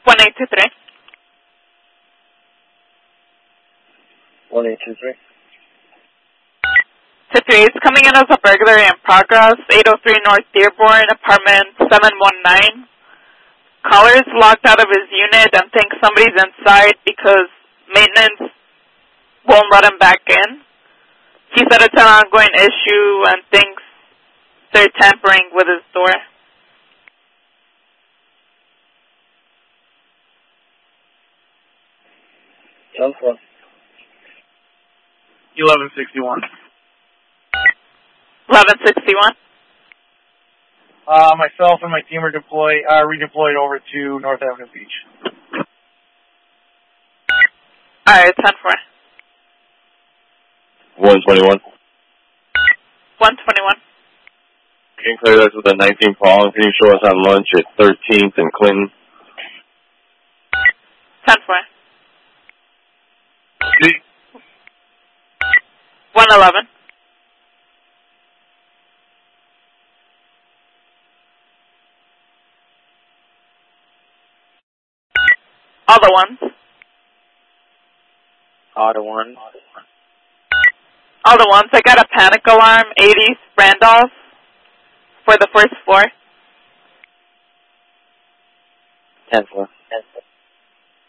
1823. 1823. To 3, it's coming in as a burglary in progress, 803 North Dearborn, apartment 719. Caller is locked out of his unit and thinks somebody's inside because maintenance won't let him back in. He said it's an ongoing issue and thinks they're tampering with his door. Telephone. 1161. 1161. Myself and my team are redeployed over to North Avenue Beach. Alright, 10-4. 121. 121. King Clay, that's with the 19 Paul. Can you show us on lunch at 13th and Clinton? 10-4. 111. All the ones. Auto 1. All the ones. I got a panic alarm, 80s, Randolph, for the first floor. 10-4.